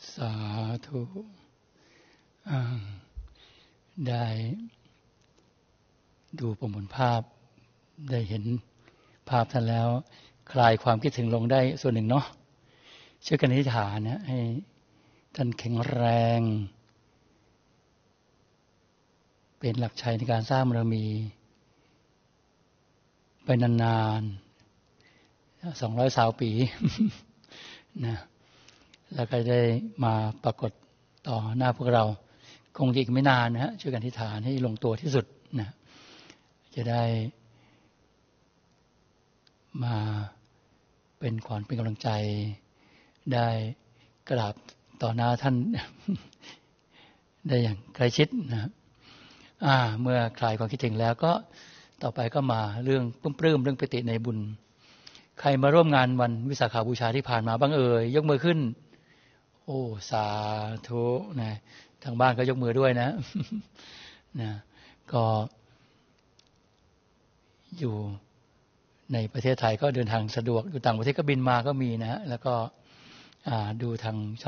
สาธุได้ดูประมวลภาพได้เห็นภาพท่านแล้วคลายความคิดถึงลงได้ส่วนหนึ่งเนาะช่วยกันอธิษฐานนะให้ท่านแข็งแรงเป็นหลักชัยในการสร้างบารมีไปนานๆ200 ปีนะแล้วก็ได้มาปรากฏต่อหน้าพวกเราคงอีกไม่นานนะฮะช่วยกันอธิษฐานให้ลงตัวที่สุดนะจะได้มาเป็นขวัญเป็นกำลังใจได้กราบต่อหน้าท่าน ได้อย่างใกล้ชิดนะเมื่อคลายความคิดถึงแล้วก็ต่อไปก็มาเรื่องปลื้มเรื่องปิติในบุญใครมาร่วมงานวันวิสาขบูชาที่ผ่านมาบ้างยกมือขึ้นโอ้สาธุนะทางบ้านก็ยกมือด้วยนะ นะก็อยู่ในประเทศไทยก็เดินทางสะดวกอยู่ต่างประเทศก็บินมาก็มีนะแล้วก็ดูทาง